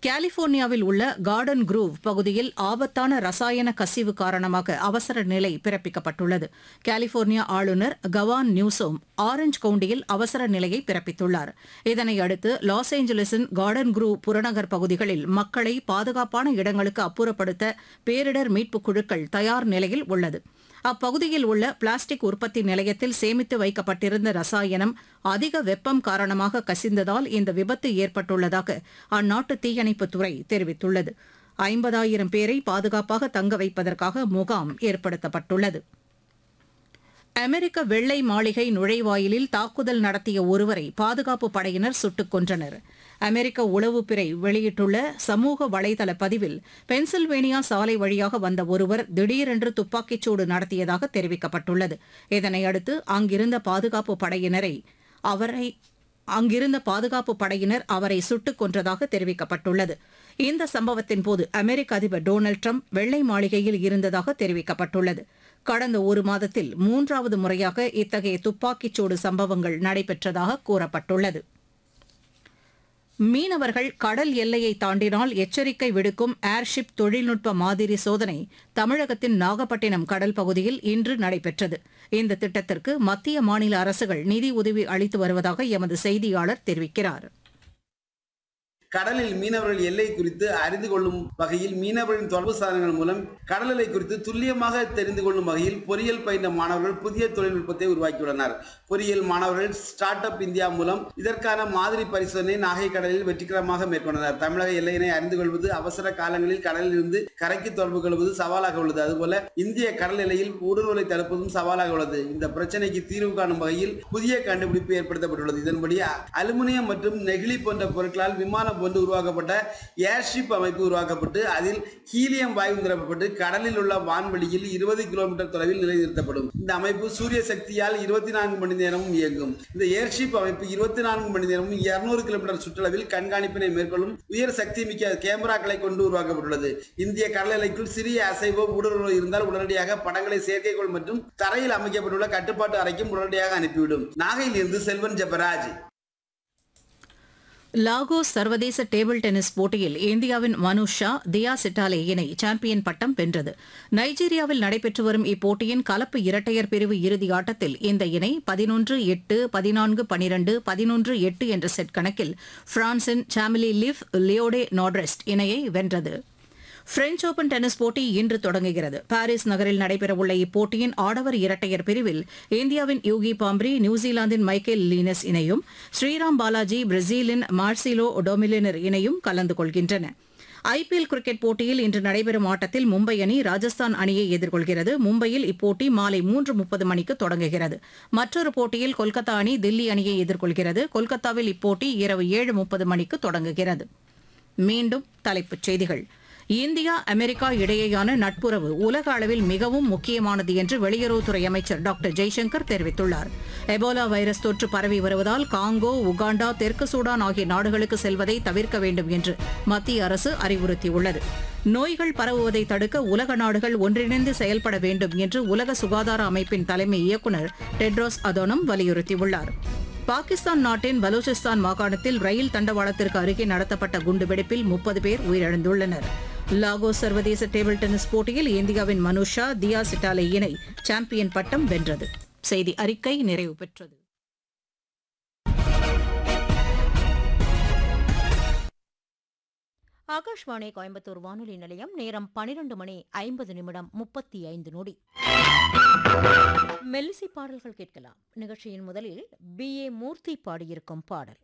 கலிபோர்னியாவில் உள்ள garden groove பகுதியில் ஆபத்தான ரசாயன கசிவு காரணமாக அவசர நிலை பிறப்பிக்கப்பட்டுள்ளது. கலிபோர்னியா ஆளுநர் கவான் நியூசோம் ஆரஞ்ச் கவுண்டியில் அவசர நிலையை பிறப்பித்துள்ளார். இதனையடுத்து லாஸ் ஏஞ்சலஸின் கார்டன் குரூவ் புறநகர் பகுதிகளில் மக்களை பாதுகாப்பான இடங்களுக்கு அப்புறப்படுத்த பேரிடர் மீட்புக் குழுக்கள் தயார் நிலையில் உள்ளது. அப்பகுதியில் உள்ள பிளாஸ்டிக் உற்பத்தி நிலையத்தில் சேமித்து வைக்கப்பட்டிருந்த ரசாயனம் அதிக வெப்பம் காரணமாக கசிந்ததால் இந்த விபத்து ஏற்பட்டுள்ளதாக அந்நாட்டு தீயணைப்புத்துறை தெரிவித்துள்ளது. 50,000 பேரை பாதுகாப்பாக தங்க வைப்பதற்காக முகாம் ஏற்படுத்தப்பட்டுள்ளது. அமெரிக்க வெள்ளை மாளிகை நுழைவாயிலில் தாக்குதல் நடத்திய ஒருவரை பாதுகாப்பு படையினர் சுட்டுக் கொன்றனர். அமெரிக்க உளவுப்பிறை வெளியிட்டுள்ள சமூக வலைதள பதிவில் பென்சில்வேனியா சாலை வழியாக வந்த ஒருவர் திடீரென்று துப்பாக்கிச்சூடு நடத்தியதாக தெரிவிக்கப்பட்டுள்ளது. இதனையடுத்து அங்கிருந்த பாதுகாப்பு படையினர் அவரை சுட்டுக் கொன்றதாக தெரிவிக்கப்பட்டுள்ளது. இந்த சம்பவத்தின்போது அமெரிக்க அதிபர் டொனால்டு டிரம்ப் வெள்ளை மாளிகையில் இருந்ததாக தெரிவிக்கப்பட்டுள்ளது. கடந்த ஒரு மாதத்தில் 3வது முறையாக இத்தகைய துப்பாக்கிச்சூடு சம்பவங்கள் நடைபெற்றதாக கூறப்பட்டுள்ளது. மீனவர்கள் கடல் எல்லையை தாண்டினால் எச்சரிக்கை விடுக்கும் ஏர்ஷிப் தொழில்நுட்ப மாதிரி சோதனை தமிழகத்தின் நாகப்பட்டினம் கடல் பகுதியில் இன்று நடைபெற்றது. இந்த திட்டத்திற்கு மத்திய மாநில அரசுகள் நிதி உதவி அளித்து வருவதாக எமது செய்தியாளர் தெரிவிக்கிறார். கடலில் மீனவர்கள் எல்லை குறித்து அறிந்து கொள்ளும் வகையில் மீனவர்களின் தொடர்பு சாதனங்கள் மூலம் கடல் எல்லை குறித்து துல்லியமாக தெரிந்து கொள்ளும் வகையில் பொறியியல் பயின்ற மாணவர்கள் புதிய தொழில்நுட்பத்தை உருவாக்கியுள்ளனர். பொறியியல் மாணவர்கள் ஸ்டார்ட் அப் இந்தியா மூலம் இதற்கான மாதிரி பரிசோதனை நாகை கடலில் வெற்றிகரமாக மேற்கொண்டனர். தமிழக எல்லையினை அறிந்து கொள்வது அவசர காலங்களில் கடலில் இருந்து கரைக்கு தொடர்பு கொள்வது சவாலாக உள்ளது. அதுபோல இந்திய கடல் எல்லையில் ஊடுருவலை தடுப்பதும் சவாலாக உள்ளது. இந்த பிரச்சனைக்கு தீர்வு காணும் வகையில் புதிய கண்டுபிடிப்பு ஏற்படுத்தப்பட்டுள்ளது. இதன்படி அலுமினியம் மற்றும் நெகிழி போன்ற பொருட்களால் விமானம் கொண்டு உருவாக்கப்பட்ட ஏர்ஷிப் அமைப்பு உருவாக்கப்பட்டு அதில் ஹீலியம் வாயு நிரப்பப்பட்டு கடலில் உள்ள வான்வெளியில் 20 கிலோமீட்டர் தொலைவில் நிலைநிறுத்தப்படும். இந்த அமைப்பு சூரிய சக்தியால் 24 மணி நேரமும் இயங்கும். இந்த ஏர்ஷிப் அமைப்பு 24 மணி நேரமும் 200 கிலோமீட்டர் சுற்றளவில் கண்காணிப்பினை மேற்கொள்ளும் உயர் சக்தி மிக்க கேமராக்களை கொண்டு உருவாக்கப்பட்டுள்ளது. இந்திய கடல் எல்லைக்குள் சிறிய அசைவோ ஊடுருவோ இருந்தால் உடனடியாக படங்களை செயற்கைக்கோள் மற்றும் தரையில் அமைக்கப்பட்டுள்ள கட்டுப்பாட்டு அறைக்கும் உடனடியாக அனுப்பிவிடும். நாகையில் இருந்து செல்வன் ஜெபராஜ். லாகோஸ் சர்வதேச டேபிள் டென்னிஸ் போட்டியில் இந்தியாவின் மனுஷ் ஷா தியா சிட்டாலே இணை சாம்பியன் பட்டம் வென்றது. நைஜீரியாவில் நடைபெற்று வரும் இப்போட்டியின் கலப்பு இரட்டையர் பிரிவு இறுதி ஆட்டத்தில் இந்த இணை 11-8, 14-12, 11-8 என்ற செட் கணக்கில் பிரான்சின் சாமிலி லிவ் லியோடே நாட்ரெஸ்ட் இணையை வென்றது. பிரெஞ்ச் ஓபன் டென்னிஸ் போட்டி இன்று தொடங்குகிறது. பாரிஸ் நகரில் நடைபெறவுள்ள இப்போட்டியின் ஆடவர் இரட்டையர் பிரிவில் இந்தியாவின் யூகி பாம்ப்ரி நியூசிலாந்தின் மைக்கேல் லீனஸ் இணையும், ஸ்ரீராம் பாலாஜி பிரேசிலின் மார்சிலோ டொமிலினர் இணையும் கலந்து கொள்கின்றன. ஐபிஎல் கிரிக்கெட் போட்டியில் இன்று நடைபெறும் ஆட்டத்தில் மும்பை அணி ராஜஸ்தான் அணியை எதிர்கொள்கிறது. மும்பையில் இப்போட்டி மாலை 3:30 மணிக்கு தொடங்குகிறது. மற்றொரு போட்டியில் கொல்கத்தா அணி தில்லி அணியை எதிர்கொள்கிறது. கொல்கத்தாவில் இப்போட்டி இரவு 7:30 மணிக்கு தொடங்குகிறது. மீண்டும் தலைப்புச் செய்திகள். இந்தியா அமெரிக்கா இடையேயான நட்புறவு உலக அளவில் மிகவும் முக்கியமானது என்று வெளியுறவுத்துறை அமைச்சர் டாக்டர் ஜெய்சங்கர் தெரிவித்துள்ளார். எபோலா வைரஸ் தொற்று பரவி வருவதால் காங்கோ, உகாண்டா, தெற்கு சூடான் ஆகிய நாடுகளுக்கு செல்வதை தவிர்க்க வேண்டும் என்று மத்திய அரசு அறிவுறுத்தியுள்ளது. நோய்கள் பரவுவதை தடுக்க உலக நாடுகள் ஒன்றிணைந்து செயல்பட வேண்டும் என்று உலக சுகாதார அமைப்பின் தலைமை இயக்குநர் டெட்ரோஸ் அதோனம் வலியுறுத்தியுள்ளார். பாகிஸ்தான் நாட்டின் பலூச்சிஸ்தான் மாகாணத்தில் ரயில் தண்டவாளத்திற்கு அருகே நடத்தப்பட்ட குண்டுவெடிப்பில் 30 பேர் உயிரிழந்துள்ளனர். லாகோஸ் சர்வதேச டேபிள் டென்னிஸ் போட்டியில் இந்தியாவின் மனுஷ் ஷா தியா சிட்டாலே இணை சாம்பியன் பட்டம் வென்றது. செய்தி அறிக்கை நிறைவு பெற்றது. ஆகாஷ்வாணி கோயம்புத்தூர் வானொலி நிலையம். நேரம் 12:50 மெல்லிசை பாடல்கள் கேட்கலாம். நிகழ்ச்சியின் முதலில் பி ஏ மூர்த்தி பாடியிருக்கும் பாடல்.